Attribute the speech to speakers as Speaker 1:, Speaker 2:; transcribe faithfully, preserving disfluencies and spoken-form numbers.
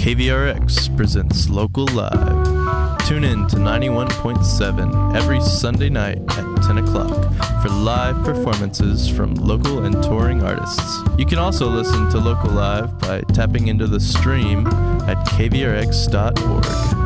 Speaker 1: K V R X presents Local Live. Tune in to ninety-one point seven every Sunday night at ten o'clock for live performances from local and touring artists. You can also listen to Local Live by tapping into the stream at k v r x dot org.